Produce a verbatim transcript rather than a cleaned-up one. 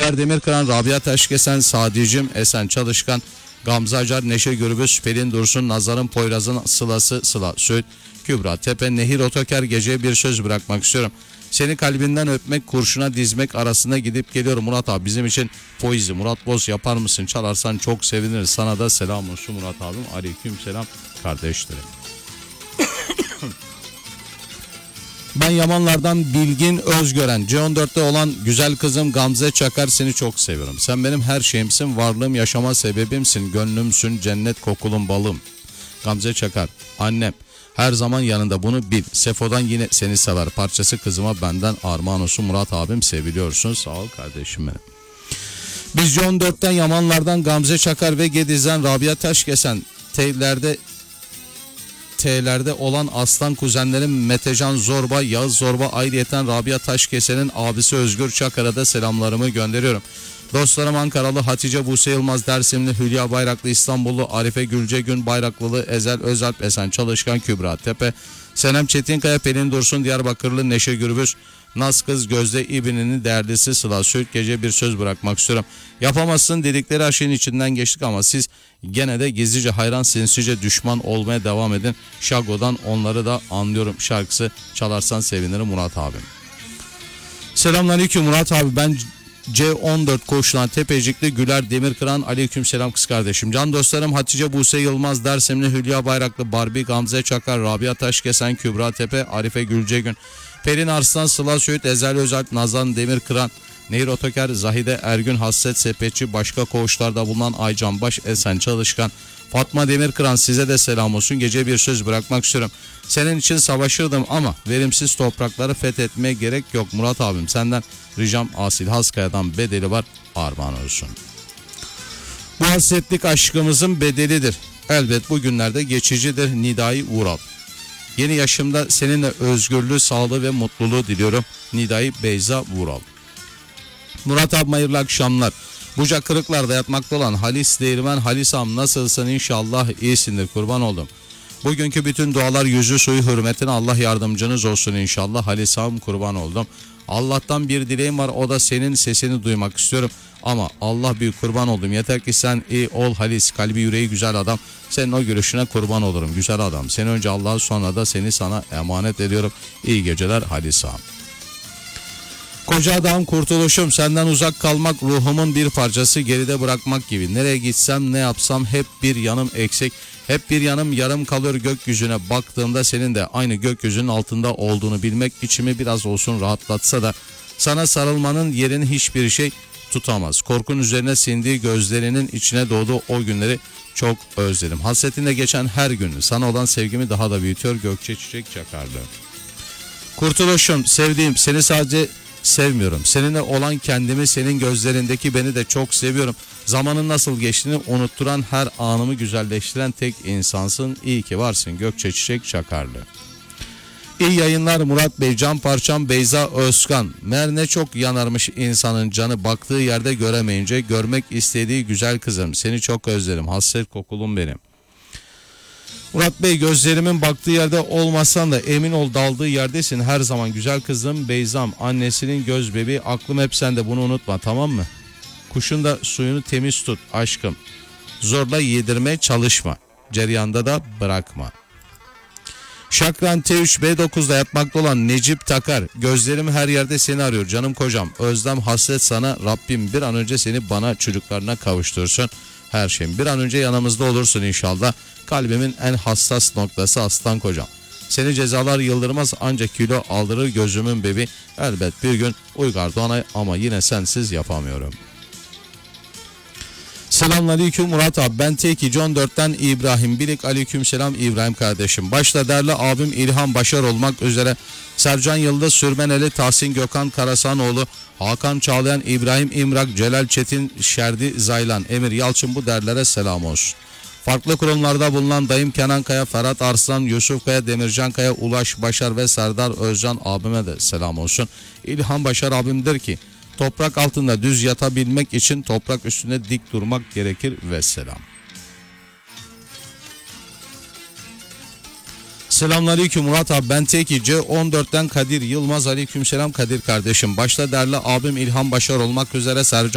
Güler Demirkıran, Rabia Taşkesen, Sadicim, Esen Çalışkan, Gamze Acar, Neşe Gürbüz, Pelin Dursun, Nazar'ın Poyraz'ın Sılası, Sıla Söğüt, Kübra Tepe, Nehir Otoker. Geceye bir söz bırakmak istiyorum. Seni kalbinden öpmek, kurşuna dizmek arasında gidip geliyorum Murat abi. Bizim için poezi Murat Boz yapar mısın? Çalarsan çok seviniriz. Sana da selam olsun Murat abim. Aleyküm selam kardeşlerim. Ben Yamanlardan Bilgin Özgören. C on dörtte olan güzel kızım Gamze Çakar, seni çok seviyorum. Sen benim her şeyimsin, varlığım, yaşama sebebimsin, gönlümsün, cennet kokulum balım. Gamze Çakar, annem. Her zaman yanında, bunu bil. Sefo'dan yine seni sever parçası kızıma benden armağan olsun Murat abim, seviliyorsun. Sağ ol kardeşim benim. Biz C on dörtten Yamanlardan Gamze Çakar ve Gediz'den Rabia Taşkesen. T'lerde T'lerde olan aslan kuzenlerim Metecan Zorba, Yağız Zorba, ayrıyeten Rabia Taşkesen'in abisi Özgür Çakar'a da selamlarımı gönderiyorum. Dostlarım Ankaralı Hatice Buse Yılmaz, Dersimli Hülya Bayraklı, İstanbullu Arife Gülcegün Bayraklılı, Ezel Özalp, Esen Çalışkan, Kübra Tepe, Senem Çetinkaya, Pelin Dursun, Diyarbakırlı Neşe Gürbüz, Naz Kız, Gözde İbni'nin değerlisi Sıla Söğüt. Gece bir söz bırakmak istiyorum. Yapamazsın dedikleri her şeyin içinden geçtik ama siz gene de gizlice hayran, sinsice düşman olmaya devam edin. Şago'dan onları da anlıyorum şarkısı çalarsan sevinirim Murat abim. Selamünaleyküm Murat abi, ben C on dört Koğuşlan Tepecikli Güler Demirkıran. Aleyküm selam kız kardeşim. Can dostlarım Hatice Buse Yılmaz, Dersimli Hülya Bayraklı, Barbie, Gamze Çakar, Rabia Taşkesen, Kübra Tepe, Arife Gülcegün, Pelin Arslan, Sıla Söğüt, Ezel Özalp, Nazan Demirkıran, Nehir Otoker, Zahide Ergün, Hasret Sepetçi, başka koğuşlarda bulunan Aycan Baş, Esen Çalışkan, Fatma Demirkıran, size de selam olsun. Gece bir söz bırakmak istiyorum. Senin için savaşırdım ama verimsiz toprakları fethetmeye gerek yok Murat abim. Senden ricam Asil Haskaya'dan bedeli var, armağan olsun. Bu hasretlik aşkımızın bedelidir. Elbet bugünlerde geçicidir. Nidai Vural. Yeni yaşımda seninle özgürlüğü, sağlığı ve mutluluğu diliyorum. Nidai Beyza Vural. Murat abi hayırlı akşamlar. Buca Kırıklar'da yatmakta olan Halis Değirmen, Halisam nasılsın, inşallah iyisindir, kurban oldum. Bugünkü bütün dualar yüzü suyu hürmetine, Allah yardımcınız olsun inşallah. Halisam, kurban oldum. Allah'tan bir dileğim var, o da senin sesini duymak istiyorum. Ama Allah büyük, kurban oldum. Yeter ki sen iyi ol Halis, kalbi yüreği güzel adam. Senin o gülüşüne kurban olurum güzel adam. Seni önce Allah'a, sonra da seni sana emanet ediyorum. İyi geceler Halisam. Koca adam kurtuluşum, senden uzak kalmak ruhumun bir parçası, geride bırakmak gibi. Nereye gitsem ne yapsam hep bir yanım eksik. Hep bir yanım yarım kalıyor gökyüzüne baktığımda, senin de aynı gökyüzünün altında olduğunu bilmek içimi biraz olsun rahatlatsa da sana sarılmanın yerini hiçbir şey tutamaz. Korkun üzerine sindiği gözlerinin içine doğduğu o günleri çok özledim. Hasretinle geçen her gün sana olan sevgimi daha da büyütüyor. Gökçe Çiçek Çakarlı. Kurtuluşum, sevdiğim, seni sadece sevmiyorum. Seninle olan kendimi, senin gözlerindeki beni de çok seviyorum. Zamanın nasıl geçtiğini unutturan, her anımı güzelleştiren tek insansın. İyi ki varsın Gökçe Çiçek Çakarlı. İyi yayınlar Murat Bey. Can parçam Beyza Özkan. Mer ne çok yanarmış insanın canı, baktığı yerde göremeyince. Görmek istediği güzel kızım, seni çok özlerim. Hasret kokulum benim. Murat Bey, gözlerimin baktığı yerde olmasan da emin ol daldığı yerdesin her zaman güzel kızım Beyzam. Annesinin göz bebeği, aklım hep sende, bunu unutma, tamam mı? Kuşun da suyunu temiz tut aşkım. Zorla yedirmeye çalışma. Cereyanda da bırakma. Şakran T üç B dokuz'da yatmakta olan Necip Takar. Gözlerim her yerde seni arıyor canım kocam. Özlem hasret sana, Rabbim bir an önce seni bana, çocuklarına kavuştursun. Her şeyim bir an önce yanımızda olursun inşallah. Kalbimin en hassas noktası aslan kocam. Seni cezalar yıldırmaz, ancak kilo aldırır gözümün bebi. Elbet bir gün uygar Doğanay, ama yine sensiz yapamıyorum. Selamünaleyküm Murat abi, ben T iki John dört'ten İbrahim Bilik. Aleyküm selam İbrahim kardeşim. Başta değerli abim İlhan Başar olmak üzere Sercan Yıldız, Sürmeneli, Tahsin Gökhan Karasanoğlu, Hakan Çağlayan, İbrahim İmrak, Celal Çetin, Şerdi Zaylan, Emir Yalçın, bu derlere selam olsun. Farklı kurumlarda bulunan dayım Kenan Kaya, Ferhat Arslan, Yusuf Kaya, Demircan Kaya, Ulaş Başar ve Serdar Özcan abime de selam olsun. İlhan Başar abimdir ki toprak altında düz yatabilmek için toprak üstünde dik durmak gerekir ve selam. Selamünaleyküm Murat abi, ben T iki C on dört'ten Kadir Yılmaz. Aleykümselam Kadir kardeşim. Başta değerli abim İlhan Başar olmak üzere Sercan